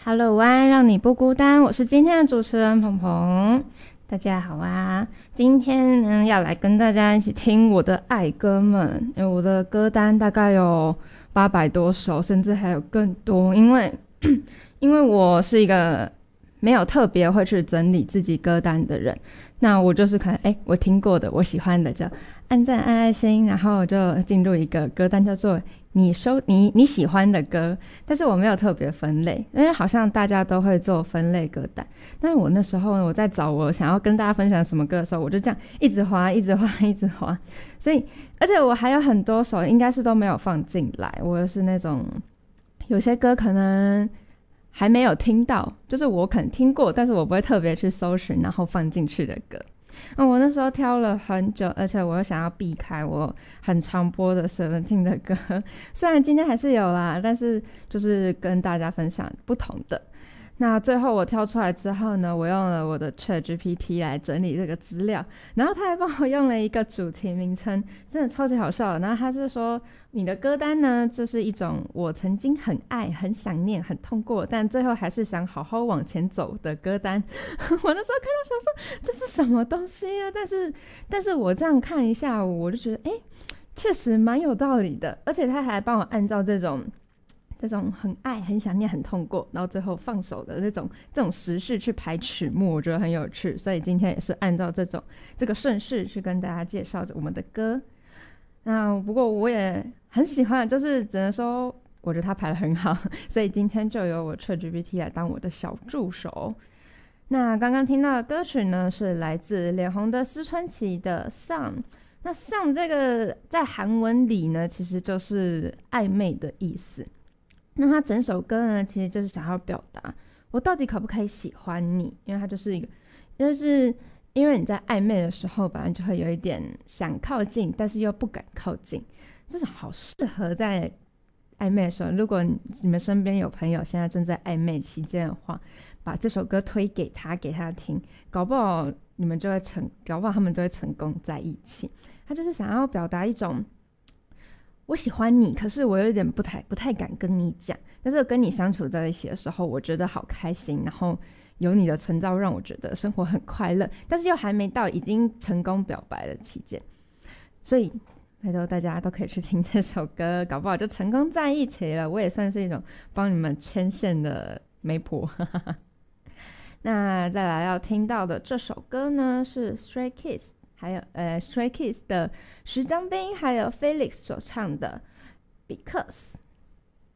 Hello， 晚安，让你不孤单。我是今天的主持人鹏鹏，大家好啊！今天呢，要来跟大家一起听我的爱歌们，因为我的歌单大概有800多首，甚至还有更多。因为我是一个没有特别会去整理自己歌单的人，那我就是可能我听过的，我喜欢的就按赞按爱心，然后就进入一个歌单叫做你喜欢的歌，但是我没有特别分类，因为好像大家都会做分类歌单。但是我那时候我在找我想要跟大家分享什么歌的时候，我就这样一直滑，所以而且我还有很多首应该是都没有放进来，我是那种有些歌可能还没有听到，就是我可能听过，但是我不会特别去搜寻然后放进去的歌。我那时候挑了很久，而且我又想要避开我很常播的 Seventeen 的歌，虽然今天还是有啦，但是就是跟大家分享不同的。那最后我挑出来之后呢，我用了我的 ChatGPT 来整理这个资料，然后他还帮我用了一个主题名称，真的超级好笑的。然后他是说，你的歌单呢，这是一种我曾经很爱、很想念、很痛过，但最后还是想好好往前走的歌单。我那时候看到想说这是什么东西啊？但是我这样看一下，我就觉得确实蛮有道理的，而且他还帮我按照这种很爱、很想念、很痛过，然后最后放手的这种时序去排曲目，我觉得很有趣。所以今天也是按照这个顺序去跟大家介绍我们的歌。那不过我也很喜欢，就是只能说我觉得他排得很好，所以今天就由我 ChatGPT 来当我的小助手。那刚刚听到的歌曲呢，是来自脸红的思春期的 Song。那 Song 这个在韩文里呢，其实就是暧昧的意思。那他整首歌呢，其实就是想要表达我到底可不可以喜欢你，因为他就是因为你在暧昧的时候，本来就会有一点想靠近，但是又不敢靠近，就是好适合在暧昧的时候。如果你们身边有朋友现在正在暧昧期间的话，把这首歌推给他听，搞不好他们就会成功在一起。他就是想要表达一种我喜欢你，可是我有点不太敢跟你讲，但是跟你相处在一起的时候，我觉得好开心，然后有你的存在让我觉得生活很快乐，但是又还没到已经成功表白的期间，所以拜托大家都可以去听这首歌，搞不好就成功在一起了。我也算是一种帮你们牵线的媒婆。那再来要听到的这首歌呢，是 Stray Kids 还有Stray Kids 的徐章斌还有 Felix 所唱的 Because。